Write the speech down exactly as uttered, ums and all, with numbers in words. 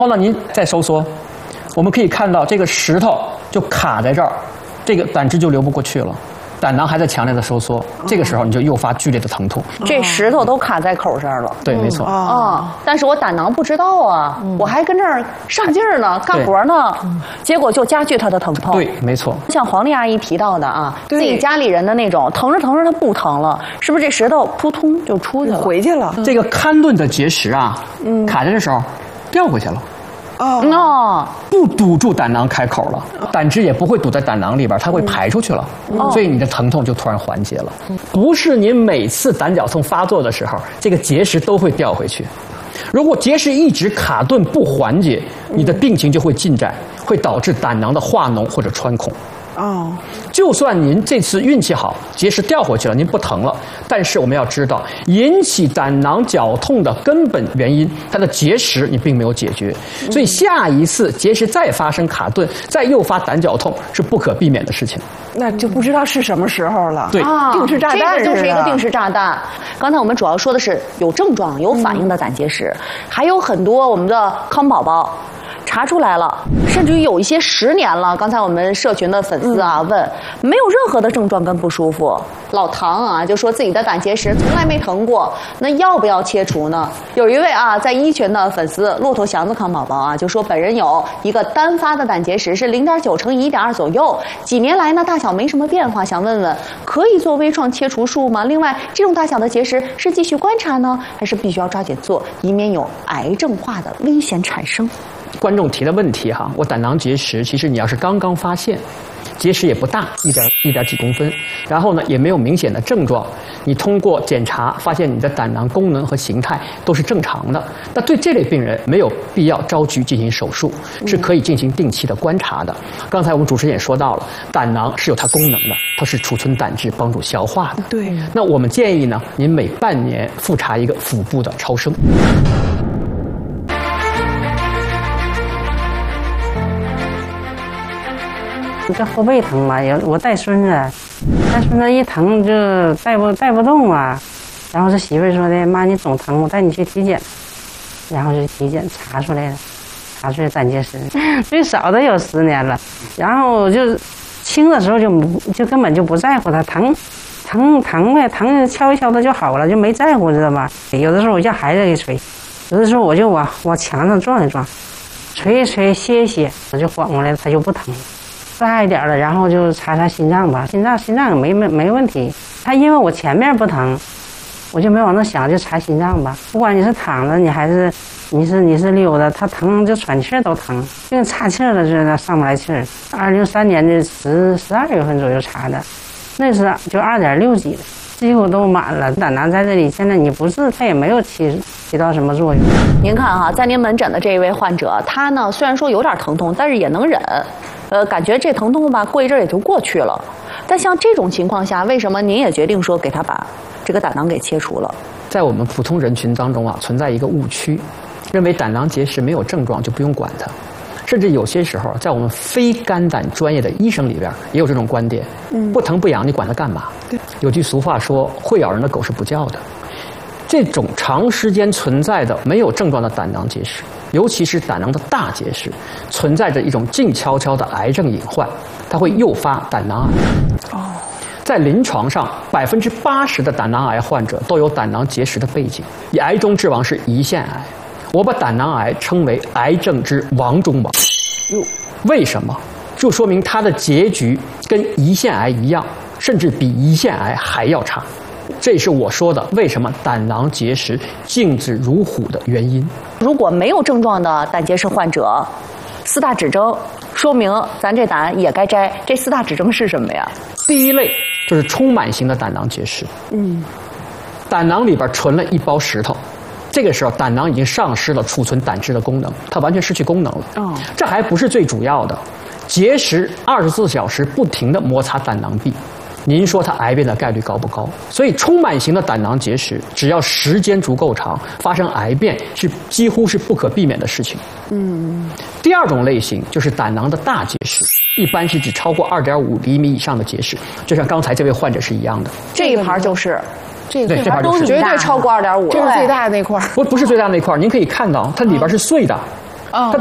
然后呢，您再收缩，我们可以看到这个石头就卡在这儿，这个胆汁就流不过去了。 胆囊还在强烈的收缩，这个时候你就诱发剧烈的疼痛。 这石头都卡在口这儿了。 对，没错。 啊，但是我胆囊不知道啊，我还跟这儿上劲儿呢，干活呢，结果就加剧它的疼痛。 对，没错。 像黄丽阿姨提到的啊，自己家里人的那种疼着疼着它不疼了，是不是这石头扑通就出去了？ 回去了。 这个堪顿的结石啊，卡在这时候掉回去了。 哦， 不堵住胆囊开口了，胆汁也不会堵在胆囊里边，它会排出去了，所以你的疼痛就突然缓解了。不是您每次胆绞痛发作的时候，这个结石都会掉回去。如果结石一直卡顿不缓解，你的病情就会进展，会导致胆囊的化脓或者穿孔。 哦， 就算您这次运气好，结石掉回去了，您不疼了，但是我们要知道，引起胆囊绞痛的根本原因，它的结石你并没有解决，所以下一次结石再发生卡顿，再诱发胆绞痛是不可避免的事情。 那就不知道是什么时候了。 对， 啊， 定时炸弹这个就是一个定时炸弹。刚才我们主要说的是有症状、有反应的胆结石，还有很多我们的康宝宝。 查出来了，甚至于有一些十年了。刚才我们社群的粉丝啊、嗯、问，没有任何的症状跟不舒服。老唐啊就说自己的胆结石从来没疼过，那要不要切除呢？有一位啊在一群的粉丝骆驼祥子康宝宝啊就说本人有一个单发的胆结石是零点九乘以一点二左右，几年来呢大小没什么变化，想问问可以做微创切除术吗？另外这种大小的结石是继续观察呢，还是必须要抓紧做，以免有癌症化的危险产生？ 观众提的问题哈，我胆囊结石，其实你要是刚刚发现，结石也不大，一点一点几公分，然后呢也没有明显的症状，你通过检查发现你的胆囊功能和形态都是正常的，那对这类病人没有必要着急进行手术，是可以进行定期的观察的。刚才我们主持人也说到了，胆囊是有它功能的，它是储存胆汁、帮助消化的。 对， 那我们建议呢，您每半年复查一个腹部的超声。 这后背疼嘛，有我带孙子，带孙子一疼就带不带不动啊。然后这媳妇儿说的，妈你总疼，我带你去体检。然后就体检查出来了，查出来胆结石，最少的有十年了。然后就轻的时候就就根本就不在乎它疼，疼疼呗，疼敲一敲它就好了，就没在乎，知道吧？有的时候我叫孩子给捶，有的时候我就往往墙上撞一撞，捶一捶歇一歇，我就缓过来了，它就不疼了。 大一点了，然后就查查心脏吧，心脏心脏也没没没问题。他因为我前面不疼，我就没往那想，就查心脏吧。不管你是躺着，你还是你是你是溜达，他疼就喘气儿都疼，就跟岔气儿了似的，上不来气儿。二零三年的十十二月份左右查的，那是就二点六几了，几乎都满了。胆囊在这里，现在你不治，它也没有起起到什么作用。 您看哈、啊，在您门诊的这一位患者，他呢虽然说有点疼痛，但是也能忍。 呃，感觉这疼痛吧，过一阵也就过去了。但像这种情况下，为什么您也决定说给他把这个胆囊给切除了？ 在我们普通人群当中啊，存在一个误区，认为胆囊结石没有症状就不用管它，甚至有些时候，在我们非肝胆专业的医生里边也有这种观点。嗯，不疼不痒，你管它干嘛？对，有句俗话说，会咬人的狗是不叫的。这种长时间存在的没有症状的胆囊结石，尤其是胆囊的大结石，存在着一种静悄悄的癌症隐患，它会诱发胆囊癌。哦，在临床上，百分之八十的胆囊癌患者都有胆囊结石的背景，以癌中之王是胰腺癌。我把胆囊癌称为癌症之王中王。哟，为什么？就说明它的结局跟胰腺癌一样，甚至比胰腺癌还要差。这是我说的为什么胆囊结石镜子如虎的原因。 如果没有症状的胆结石患者，四大指征说明咱这胆也该摘。这四大指征是什么呀？ 第一类就是充满型的胆囊结石。嗯，胆囊里边存了一包石头，这个时候胆囊已经丧失了储存胆汁的功能，它完全失去功能了。哦，这还不是最主要的，结石二十四小时不停地摩擦胆囊壁。您说它癌变的概率高不高？所以充满型的胆囊结石，只要时间足够长，发生癌变是几乎是不可避免的事情。嗯。第二种类型就是胆囊的大结石，一般是指超过二点五厘米以上的结石，就像刚才这位患者是一样的。 这一盘就是。 这对，这盘就是绝对超过二点五，这是最大的那块。 不，不是最大那块，您可以看到它里边是碎的。 哦它